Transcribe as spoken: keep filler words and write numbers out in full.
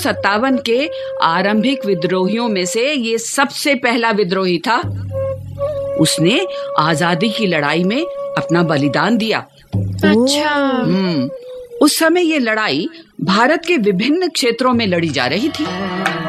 सत्तावन के आरंभिक विद्रोहियों में से ये सबसे पहला विद्रोही था। उसने आजादी की लड़ाई में अपना बलिदान दिया। अच्छा। हम्म उस समय ये लड़ाई भारत के विभिन्न क्षेत्रों में लड़ी जा रही थी।